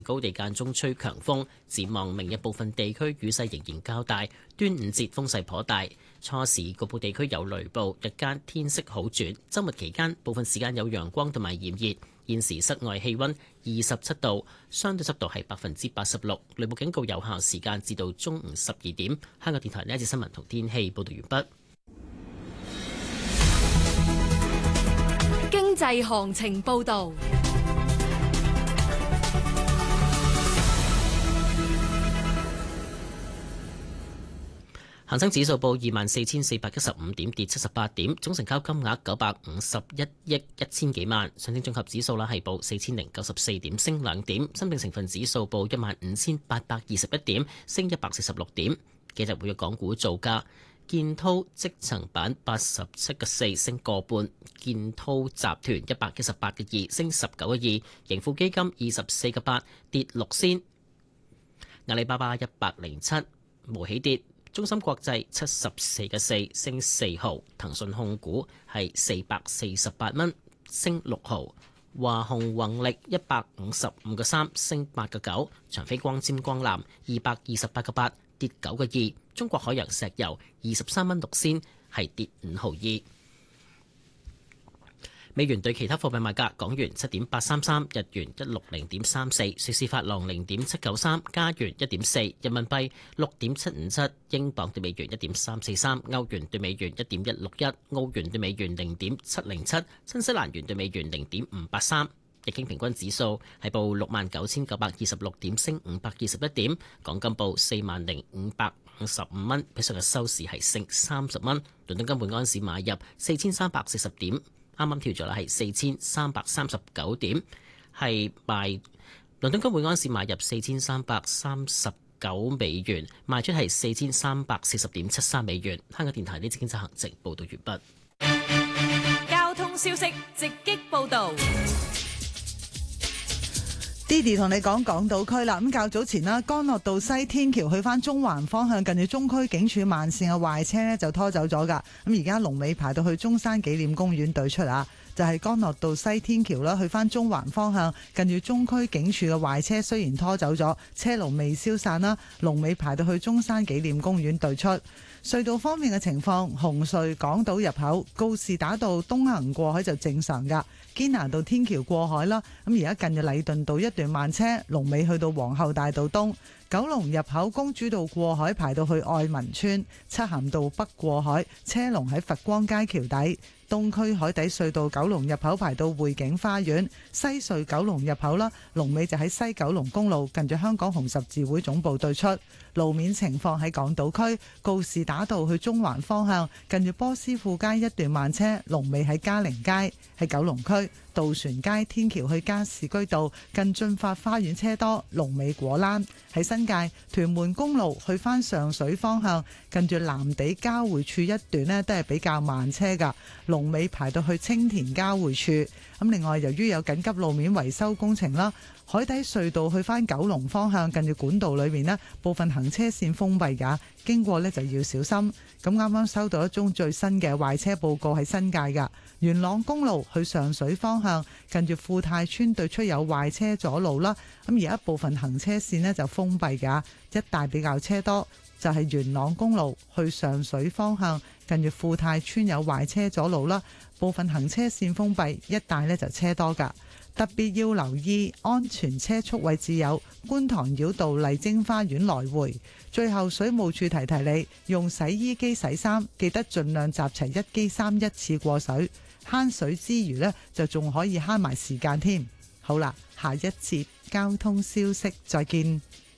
高地間中吹強風。展望明日部分地區雨勢仍然較大，端午節風勢頗大。初時局部地區有雷暴，日間天色好轉。週末期間部分時間有陽光同埋炎熱。現時室外氣溫27度，相對濕度係86%。雷暴警告有效時間至到中午12點。香港電台呢一節新聞同天氣報道完畢。 經濟行情報道。 恒生指數報24,415點，跌78點，總成交金額951億1000幾萬。上證綜合指數係報4094點，升2點。深證成分指數報15,821點，升146點。幾隻活躍港股造價：建滔積層板87個4，升個半；建滔集團118個2，升19個2；盈富基金24個8，跌6仙；阿里巴巴107，無起跌。中芯國際74個4，升4毫；騰訊控股係448蚊，升6毫；華虹宏力155個3，升8個9；長飛光纖光纜228個8，跌9個2；中國海洋石油23蚊6仙，係跌5毫2。美元對其他貨幣賣價：港元7.833，日元160.34，瑞士法郎0.793，加元1.4，人民幣6.757，英鎊對美元1.343，歐元對美元1.161，澳元對美元0.707，新西蘭元對美元0.583。日經平均指數係報69,926點，升521點。港金報40,555蚊，比上日收市係升30蚊。倫敦金每安士買入4,340點。啱啱調咗啦，係4,339點，係賣。倫敦金每安士買入4,339美元，賣出係4,340.73美元。香港電台呢節經濟行情報道完畢。交通消息直擊報導。 Didi 同你講港島區啦，咁較早前啦，干諾道西天橋去返中環方向，近住中區警署慢線嘅壞車呢就拖走咗噶，咁而家龍尾排到去中山紀念公園對出啊，就係干諾道西天橋啦，去返中環方向，近住中區警署嘅壞車雖然拖走咗，車龍未消散啦，龍尾排到去中山紀念公園對出。隧道方面嘅情況，紅隧港島入口告士打道東行過海就正常噶，堅拿道天橋過海啦，咁而家近住禮頓道一段慢車，龍尾去到皇后大道東。九龍入口公主道過海排到去愛民村，漆咸道北過海車龍喺佛光街橋底。東區海底隧道九龍入口排到匯景花園，西隧九龍入口啦，龍尾就喺西九龍公路近住香港紅十字會總部對出。路面情況喺港島區告士打道去中環方向，近住波斯富街一段慢車，龍尾喺嘉寧街。喺九龍區渡船街天橋去加士居道近駿發花園車多，龍尾果欄。喺新界屯門公路去返上水方向，近住藍地交匯處一段呢都係比較慢車噶，龍尾排到去青田交匯處。咁另外由於有緊急路面維修工程啦，海底隧道去返九龍方向，近住管道裏面呢部分行車線封閉噶，經過呢就要小心。咁啱啱收到一宗最新嘅壞車報告喺新界噶，元朗公路去上水方向，近住富泰村對出有壞車阻路啦，咁而一部分行車線呢就封閉噶，一帶比較車多。就係元朗公路去上水方向，近住富泰村有壞車阻路啦，部分行車線封閉，一帶呢就車多噶。特別要留意安全車速位置有觀塘繞道麗晶花園來回。最後水務處提提你，用洗衣機洗衫記得盡量集齊一機衫一次過水，慳水之餘呢，就仲可以慳埋時間添。好啦，下一節交通消息再見。